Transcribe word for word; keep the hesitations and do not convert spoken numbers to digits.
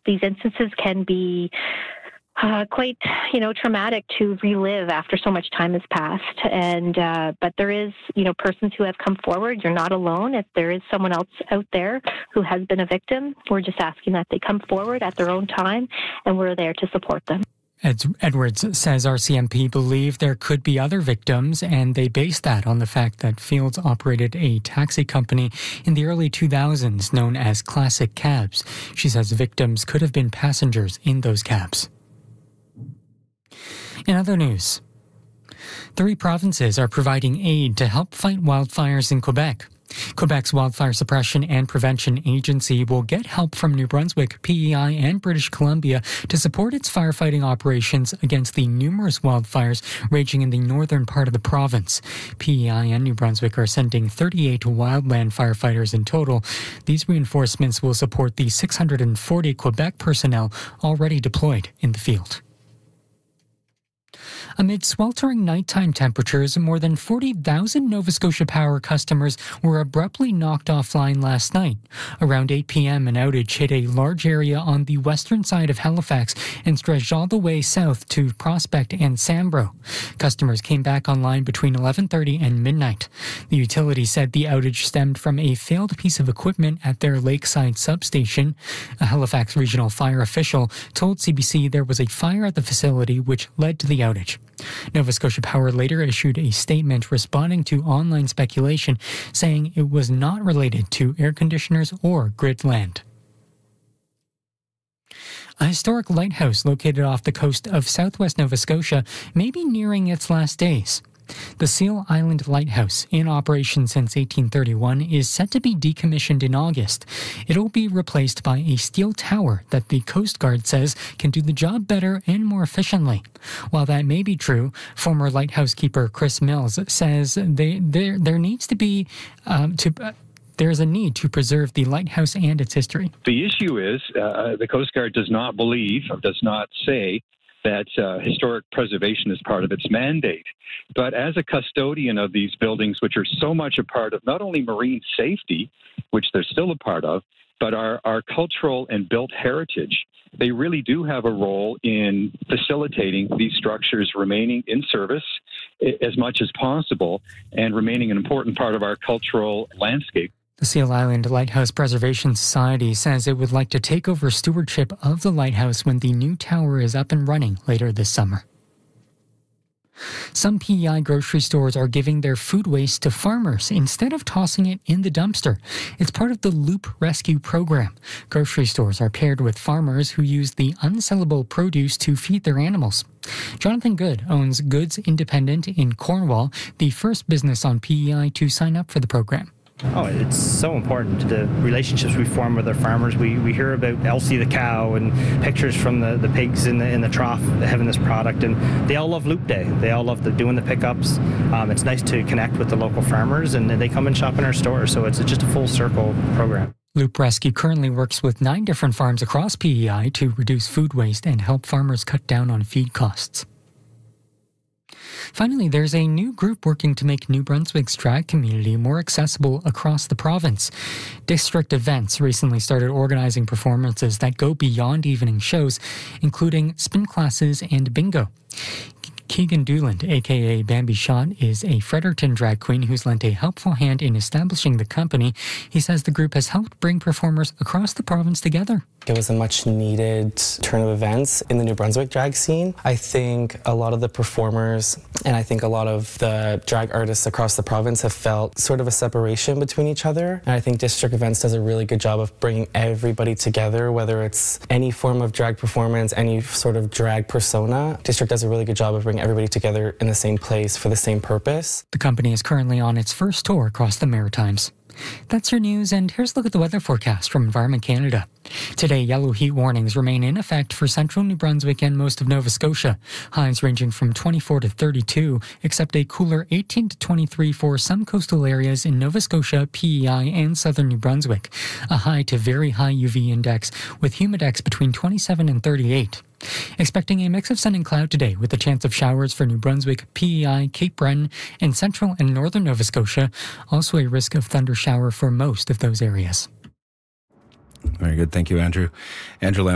these instances can be Uh, quite, you know, traumatic to relive after so much time has passed. And uh, but there is, you know, persons who have come forward. You're not alone. If there is someone else out there who has been a victim, we're just asking that they come forward at their own time, and we're there to support them. Ed- Edwards says R C M P believe there could be other victims, and they base that on the fact that Fields operated a taxi company in the early two thousands known as Classic Cabs. She says victims could have been passengers in those cabs. In other news, three provinces are providing aid to help fight wildfires in Quebec. Quebec's Wildfire Suppression and Prevention Agency will get help from New Brunswick, P E I, and British Columbia to support its firefighting operations against the numerous wildfires raging in the northern part of the province. P E I and New Brunswick are sending thirty-eight wildland firefighters in total. These reinforcements will support the six hundred forty Quebec personnel already deployed in the field. Amid sweltering nighttime temperatures, more than forty thousand Nova Scotia Power customers were abruptly knocked offline last night. Around eight p.m., an outage hit a large area on the western side of Halifax and stretched all the way south to Prospect and Sambro. Customers came back online between eleven thirty and midnight. The utility said the outage stemmed from a failed piece of equipment at their Lakeside substation. A Halifax regional fire official told C B C there was a fire at the facility which led to the outage. Nova Scotia Power later issued a statement responding to online speculation, saying it was not related to air conditioners or grid land. A historic lighthouse located off the coast of southwest Nova Scotia may be nearing its last days. The Seal Island Lighthouse, in operation since eighteen thirty-one, is set to be decommissioned in August. It'll be replaced by a steel tower that the Coast Guard says can do the job better and more efficiently. While that may be true, former lighthouse keeper Chris Mills says they, there there needs to be um, to. Uh, There's a need to preserve the lighthouse and its history. The issue is uh, the Coast Guard does not believe or does not say that uh, historic preservation is part of its mandate. But as a custodian of these buildings, which are so much a part of not only marine safety, which they're still a part of, but our, our cultural and built heritage, they really do have a role in facilitating these structures remaining in service as much as possible and remaining an important part of our cultural landscape. The Seal Island Lighthouse Preservation Society says it would like to take over stewardship of the lighthouse when the new tower is up and running later this summer. Some P E I grocery stores are giving their food waste to farmers instead of tossing it in the dumpster. It's part of the Loop Rescue program. Grocery stores are paired with farmers who use the unsellable produce to feed their animals. Jonathan Good owns Goods Independent in Cornwall, the first business on P E I to sign up for the program. Oh, it's so important, the relationships we form with our farmers. We we hear about Elsie the cow and pictures from the, the pigs in the in the trough having this product, and they all love Loop Day. They all love the, doing the pickups. Um, it's nice to connect with the local farmers, and they come and shop in our stores, so it's just a full circle program. Loop Rescue currently works with nine different farms across P E I to reduce food waste and help farmers cut down on feed costs. Finally, there's a new group working to make New Brunswick's drag community more accessible across the province. District Events recently started organizing performances that go beyond evening shows, including spin classes and bingo. Keegan Dooland, a k a. Bambi Shot, is a Fredericton drag queen who's lent a helpful hand in establishing the company. He says the group has helped bring performers across the province together. It was a much needed turn of events in the New Brunswick drag scene. I think a lot of the performers and I think a lot of the drag artists across the province have felt sort of a separation between each other. And I think District Events does a really good job of bringing everybody together, whether it's any form of drag performance, any sort of drag persona. District does a really good job of bringing everybody together in the same place for the same purpose. The company is currently on its first tour across the Maritimes. That's your news, and here's a look at the weather forecast from Environment Canada. Today, yellow heat warnings remain in effect for central New Brunswick and most of Nova Scotia. Highs ranging from twenty-four to thirty-two, except a cooler eighteen to twenty-three for some coastal areas in Nova Scotia, P E I, and southern New Brunswick. A high to very high U V index, with humidex between twenty-seven and thirty-eight. Expecting a mix of sun and cloud today with a chance of showers for New Brunswick, P E I, Cape Breton, and central and northern Nova Scotia. Also a risk of thunder shower for most of those areas. Very good. Thank you, Andrew. Andrew Lam-